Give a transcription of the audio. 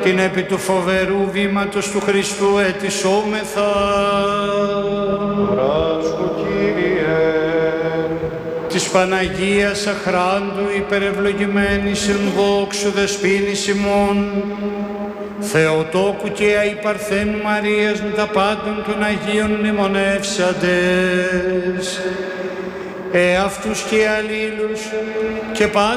την επί του φοβερού βήματος του Χριστού ετισόμεθα. Δράσκου, Κύριε. Της Παναγίας αχράντου υπερευλογημένης εν δόξου δεσποίνης ημών, Θεοτόκου και αϊπαρθένου Μαρίας με τα πάντων των Αγίων μνημονεύσαντες, αυτούς και αλλήλους και πάντα